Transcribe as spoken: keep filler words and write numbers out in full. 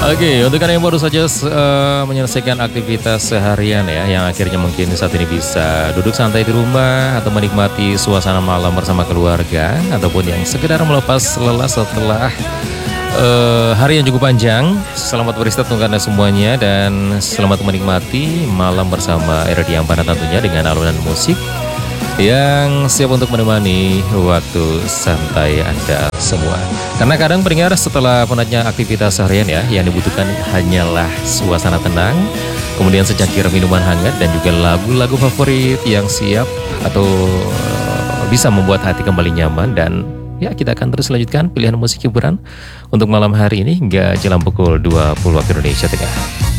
Oke, untuk kalian yang baru saja uh, menyelesaikan aktivitas seharian ya, yang akhirnya mungkin saat ini bisa duduk santai di rumah atau menikmati suasana malam bersama keluarga, ataupun yang sekedar melepas lelah setelah uh, hari yang cukup panjang. Selamat beristirahat untuk Anda semuanya dan selamat menikmati malam bersama R D Ampana tentunya dengan alunan musik yang siap untuk menemani waktu santai Anda semua. Karena kadang pendengar setelah penatnya aktivitas harian ya, yang dibutuhkan hanyalah suasana tenang, kemudian secangkir minuman hangat dan juga lagu-lagu favorit yang siap atau bisa membuat hati kembali nyaman. Dan ya, kita akan terus lanjutkan pilihan musik hiburan untuk malam hari ini hingga jelang pukul dua puluh waktu Indonesia Tengah.